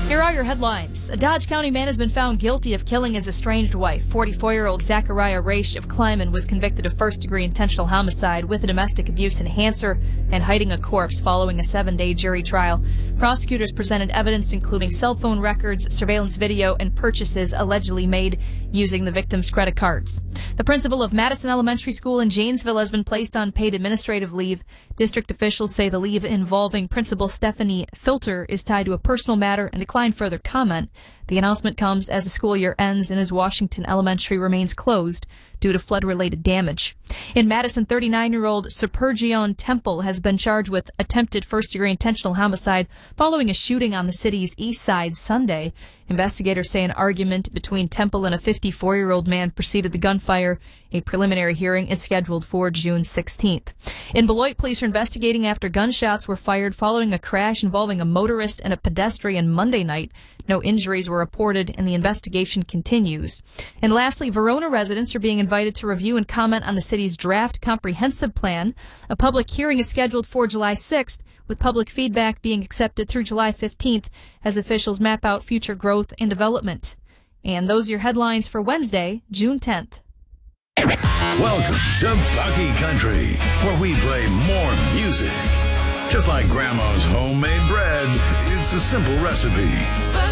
Here are your headlines. A Dodge County man has been found guilty of killing his estranged wife. 44-year-old Zachariah Raish of Kleiman was convicted of first-degree intentional homicide with a domestic abuse enhancer and hiding a corpse following a 7-day jury trial. Prosecutors presented evidence including cell phone records, surveillance video, and purchases allegedly made using the victim's credit cards. The principal of Madison Elementary School in Janesville has been placed on paid administrative leave. District officials say the leave involving Principal Stephanie Filter is tied to a personal matter and declined further comment. The announcement comes as the school year ends and as Washington Elementary remains closed due to flood-related damage. In Madison, 39-year-old Supergion Temple has been charged with attempted first-degree intentional homicide following a shooting on the city's east side Sunday. Investigators say an argument between Temple and a 54-year-old man preceded the gunfire. A preliminary hearing is scheduled for June 16th. In Beloit, police are investigating after gunshots were fired following a crash involving a motorist and a pedestrian Monday night. No injuries were reported, and the investigation continues. And lastly, Verona residents are being invited to review and comment on the city's draft comprehensive plan. A public hearing is scheduled for July 6th, with public feedback being accepted through July 15th as officials map out future growth and development. And those are your headlines for Wednesday, June 10th. Welcome to Bucky Country, where we play more music. Just like Grandma's homemade bread, it's a simple recipe.